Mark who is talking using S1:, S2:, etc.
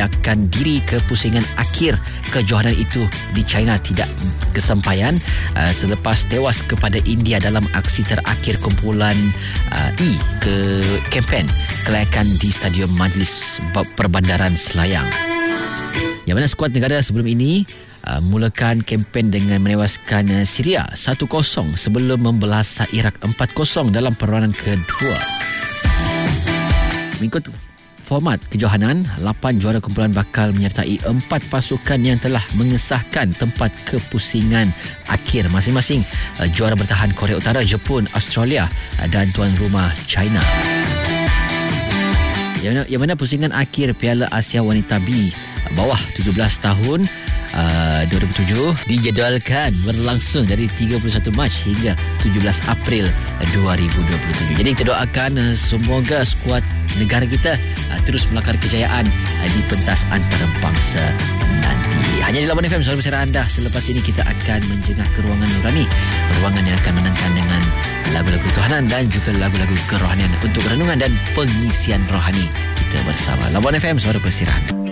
S1: menyedahkan diri ke pusingan akhir kejohanan itu di China tidak kesampaian selepas tewas kepada India dalam aksi terakhir kumpulan E ke kempen kelayakan di Stadium Majlis Perbandaran Selayang. Yang mana skuad negara sebelum ini mulakan kempen dengan menewaskan Syria 1-0 sebelum membelas Iraq 4-0 dalam perlawanan kedua. Mengikut format kejohanan, 8 juara kumpulan bakal menyertai 4 pasukan yang telah mengesahkan tempat kepusingan akhir masing-masing. Juara bertahan Korea Utara, Jepun, Australia dan tuan rumah China. Yang mana pusingan akhir Piala Asia Wanita B bawah 17 tahun 2007 dijadualkan berlangsung dari 31 Mac hingga 17 April 2027. Jadi kita doakan semoga skuad negara kita terus melakar kejayaan di pentas antarabangsa nanti. Hanya di Labuan FM, suara bersama anda. Selepas ini kita akan menjengah ke ruangan nurani, ruangan yang akan menangkan dengan lagu-lagu ketuhanan dan juga lagu-lagu kerohanian untuk renungan dan pengisian rohani kita bersama. Labuan FM, suara bersama anda.